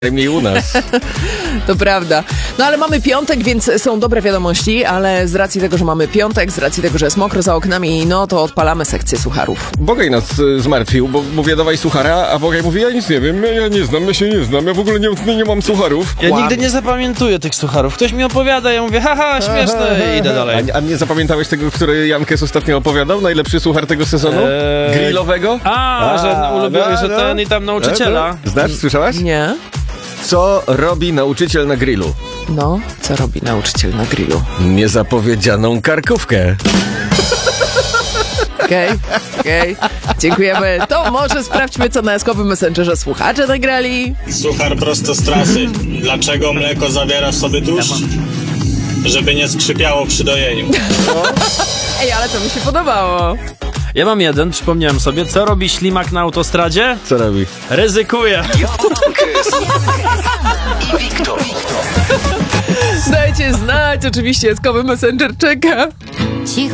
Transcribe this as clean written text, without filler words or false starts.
i u nas. To prawda. No ale mamy piątek, więc są dobre wiadomości, ale z racji tego, że mamy piątek, z racji tego, że jest mokro za oknami, no to odpalamy sekcję sucharów. Bogaj nas zmartwił, bo mówię dawaj suchara, a Bogaj mówi, ja nic nie wiem, ja nie znam, ja się nie znam, ja w ogóle nie mam sucharów. Ja nigdy nie zapamiętuję tych sucharów. Ktoś mi opowiada, ja mówię, haha, śmieszne i idę dalej. A nie zapamiętałeś tego, który Jankes ostatnio opowiadał? Najlepszy suchar tego sezonu? Grillowego? Że ten i tam nauczyciela. Znasz, słyszałaś? Nie? Co robi nauczyciel na grillu? No, co robi nauczyciel na grillu? Niezapowiedzianą karkówkę. Okej. Dziękujemy. To może sprawdźmy, co na Eskowym Messengerze słuchacze nagrali. Suchar prosto z trasy. Dlaczego mleko zawiera w sobie tłuszcz? Żeby nie skrzypiało przy dojeniu. Ej, ale to mi się podobało. Ja mam jeden, przypomniałem sobie, co robi ślimak na autostradzie? Co robi? Ryzykuje. I Wiktor. Dajcie znać, oczywiście Eskowy Messenger czeka. Cicho.